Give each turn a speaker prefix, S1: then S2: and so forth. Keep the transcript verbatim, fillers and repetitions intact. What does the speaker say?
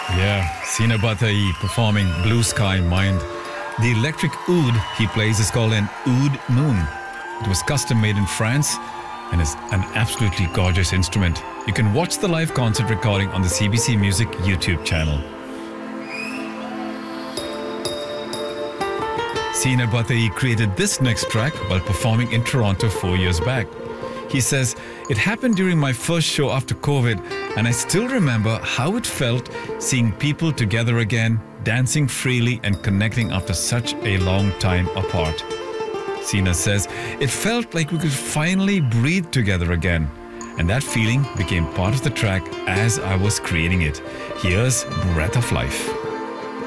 S1: Yeah, Sina Batai performing Blue Sky Mind. The electric oud he plays is called an oud moon. It was custom made in France and is an absolutely gorgeous instrument. You can watch the live concert recording on the C B C Music YouTube channel. Sina Batai created this next track while performing in Toronto four years back. He says, "It happened during my first show after COVID, and I still remember how it felt seeing people together again, dancing freely and connecting after such a long time apart." Sina says, "It felt like we could finally breathe together again. And that feeling became part of the track as I was creating it. Here's Breath of Life."